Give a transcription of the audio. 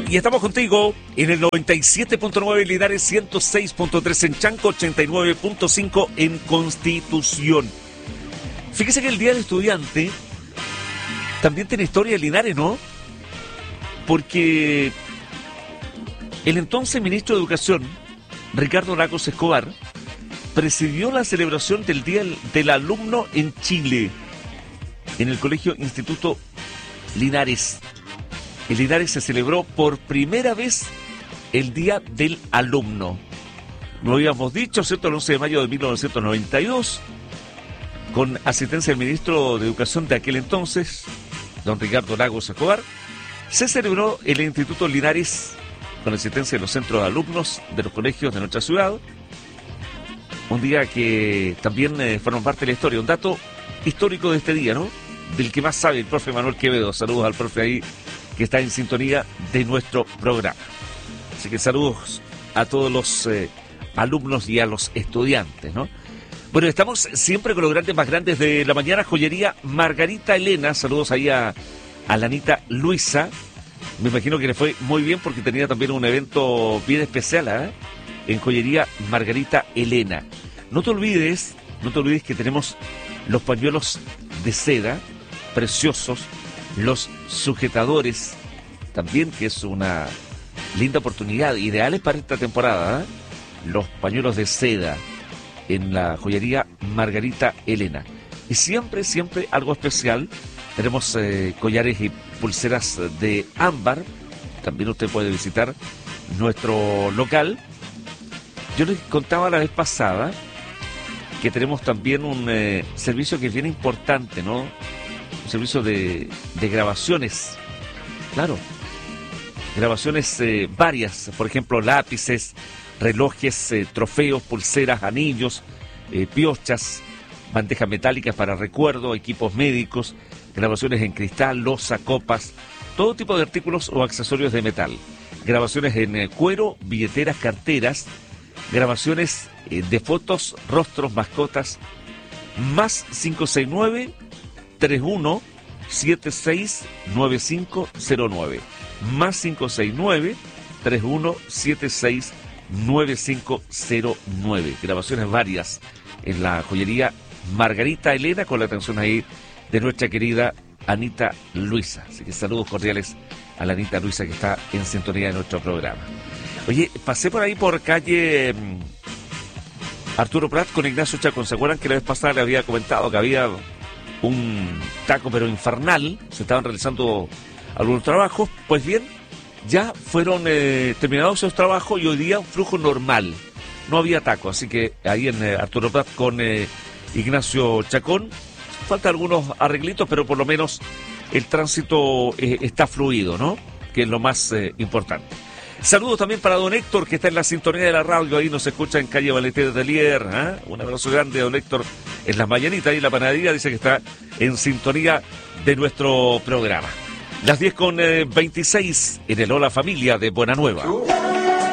y estamos contigo en el 97.9 en Linares, 106.3 en Chanco, 89.5 en Constitución. Fíjese que el Día del Estudiante también tiene historia en Linares, ¿no? Porque el entonces ministro de Educación, Ricardo Lagos Escobar, presidió la celebración del Día del Alumno en Chile, en el Colegio Instituto Linares. En Linares se celebró por primera vez el Día del Alumno. Lo habíamos dicho, ¿cierto? El 11 de mayo de 1992, con asistencia del ministro de Educación de aquel entonces, don Ricardo Lagos Escobar, se celebró el Instituto Linares con asistencia de los centros de alumnos de los colegios de nuestra ciudad. Un día que también fueron parte de la historia. Un dato histórico de este día, ¿no? Del que más sabe el profe Manuel Quevedo. Saludos al profe ahí que está en sintonía de nuestro programa. Así que saludos a todos los alumnos y a los estudiantes, ¿no? Bueno, estamos siempre con los grandes más grandes de la mañana. Joyería Margarita Elena. Saludos ahí a la Anita Luisa. Me imagino que le fue muy bien porque tenía también un evento bien especial, ¿eh? En Joyería Margarita Elena. No te olvides que tenemos los pañuelos de seda preciosos, los sujetadores también, que es una linda oportunidad, ideales para esta temporada, ¿eh? Los pañuelos de seda en la Joyería Margarita Elena. Y siempre algo especial. Tenemos collares y pulseras de ámbar. También usted puede visitar nuestro local. Yo les contaba la vez pasada que tenemos también un servicio que es bien importante, ¿no? Un servicio de grabaciones. Claro, grabaciones varias. Por ejemplo, lápices, relojes, trofeos, pulseras, anillos, piochas, bandejas metálicas para recuerdo, equipos médicos, grabaciones en cristal, loza, copas, todo tipo de artículos o accesorios de metal. Grabaciones en cuero, billeteras, carteras, grabaciones de fotos, rostros, mascotas, más 569-3176-9509, más 569-3176-9509. Grabaciones varias en la Joyería Margarita Elena, con la atención ahí de nuestra querida Anita Luisa. Así que saludos cordiales a la Anita Luisa que está en sintonía de nuestro programa. Oye, pasé por ahí por calle Arturo Prat con Ignacio Chacón. ¿Se acuerdan que la vez pasada le había comentado que había un taco pero infernal? Se estaban realizando algunos trabajos. Pues bien, ya fueron terminados esos trabajos y hoy día un flujo normal. No había taco, así que ahí en Arturo Prat con Ignacio Chacón faltan algunos arreglitos, pero por lo menos el tránsito está fluido, ¿no? Que es lo más importante. Saludos también para don Héctor, que está en la sintonía de la radio, ahí nos escucha en calle Valeté de Telier, ¿eh? Un abrazo grande a don Héctor en las mañanitas, ahí en la panadería, dice que está en sintonía de nuestro programa. Las 10:26 en el Hola Familia de Buena Nueva.